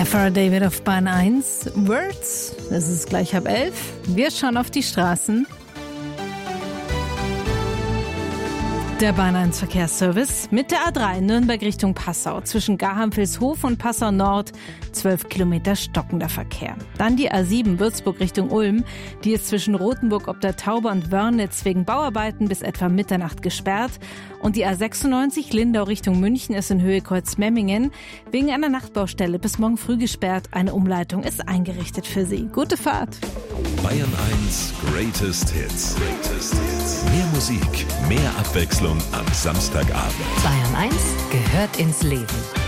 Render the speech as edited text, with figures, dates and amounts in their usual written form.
Ephrata David auf Bahn 1. Words, es ist gleich 10:30. Wir schauen auf die Straßen. Der Bahn 1 Verkehrsservice mit der A3 Nürnberg Richtung Passau zwischen Garhamn-Vilshof und Passau Nord 12 Kilometer stockender Verkehr. Dann die A7 Würzburg Richtung Ulm, die ist zwischen Rothenburg ob der Tauber und Wörnitz wegen Bauarbeiten bis etwa Mitternacht gesperrt. Und die A96 Lindau Richtung München ist in Höhe Kreuzmemmingen wegen einer Nachtbaustelle bis morgen früh gesperrt. Eine Umleitung ist eingerichtet für Sie. Gute Fahrt. Bayern 1 Greatest Hits. Mehr Musik, mehr Abwechslung am Samstagabend. Bayern 1 gehört ins Leben.